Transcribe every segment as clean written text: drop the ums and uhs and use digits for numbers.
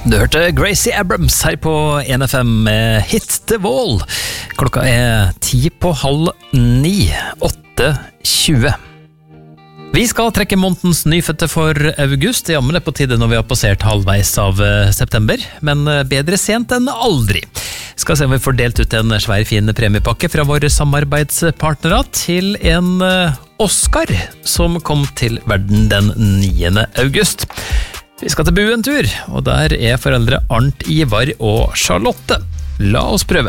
Du hørte Gracie Abrams her på NFM med Hit the Wall. Klokka 8:50, 8:20. Vi skal trekke månedens nyfødte for august. Jammen er på tide når vi har passert halvveis av september, men bedre sent enn aldri. Skal se om vi får delt ut en svær fin premiepakke fra våre samarbeidspartnere til en Oscar som kom til verden den 9. august. Vi skal til Bu en tur, og der er foreldre Arnt, Ivar og Charlotte. La oss prøve.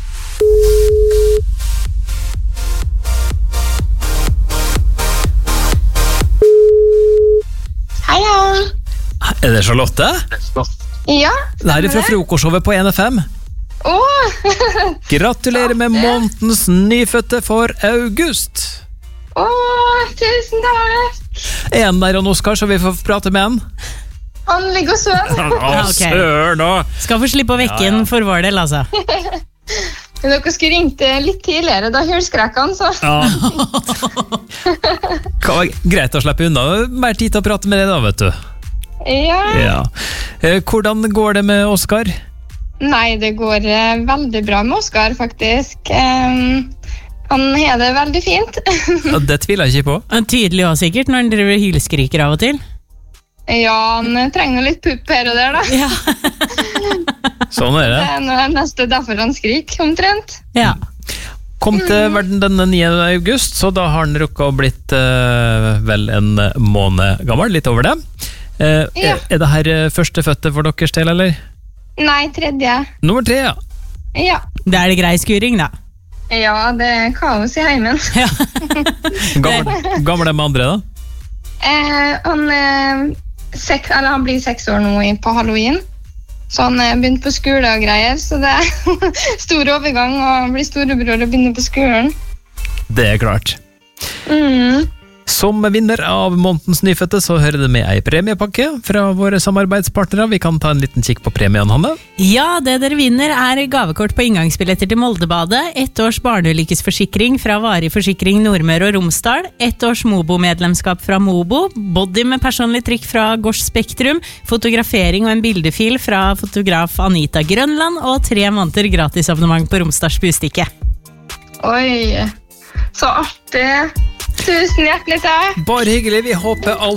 Hei, hei. Er det Charlotte? Ja. Det her er fra frokostshowet på NFM. Gratulerer med månedens nyfødte for august. Tusen takk. En der og Oscar, så vi får prate med han. Han ligger og søvn. Søren da. Skal få slippe å vekke den for vår del, altså. Dere skulle ringt litt tidligere, da hølskrek han, så. Ja. Hva var greit å slippe unna? Mer tid til å prate med deg da, vet du. Ja. Hvordan går det med Oscar? Nei, det går veldig bra med Oscar, faktisk. Han har det veldig fint. Ja, det tviler jeg ikke på. Han er tydelig også sikkert når han driver hylskriker av og til. Ja, han trenger litt pupp her og der, da. Ja. Sånn er det. Det er nesten derfor han skriker, omtrent. Ja. Kom til verden den 9. august, så da har han rukket å blitt vel en måned gammel, litt over det. Ja. Er det her førstefødte for deres del, eller? Nei, tredje. Nummer 3, ja. Ja. Det er det grei skuring, da. Ja, det er kaos i heimen. Ja. Gammel er med andre, da? Han blir 6 år nå på Halloween. Så han begynte på skole og greier, så det er stor overgang å bli storebror og begynne på skolen. Det er klart. Mm. Som vinner av månedens nyfødte så hører det med ei premiepakke fra våre samarbeidspartnere. Vi kan ta en liten kikk på premien, Hanne. Ja, det dere vinner er gavekort på inngangsbilletter til Moldebadet, 1 års barneulykkesforsikring fra Varig Forsikring Nordmøre og Romsdal, 1 års Mobo-medlemskap fra Mobo, body med personlig trykk fra Gors Spektrum, fotografering og en bildefil fra fotograf Anita Grønland, og 3 måneder gratisabonnement på Romsdals Bustikke. Oi, så artig. Tusen hjertelig takk. Bare hyggelig, vi håper alt